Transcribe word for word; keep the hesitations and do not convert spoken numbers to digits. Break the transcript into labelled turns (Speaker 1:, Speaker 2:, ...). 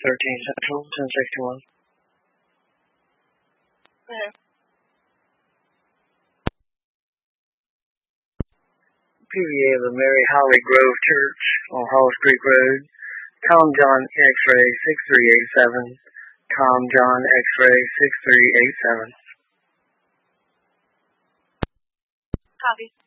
Speaker 1: thirteen Central, ten sixty-one.
Speaker 2: Okay.
Speaker 1: P V A of the Mary Holly Grove Church on Halls Creek Road. Com John X-Ray six three eight seven. Com John X-Ray six three eight seven.
Speaker 2: Copy.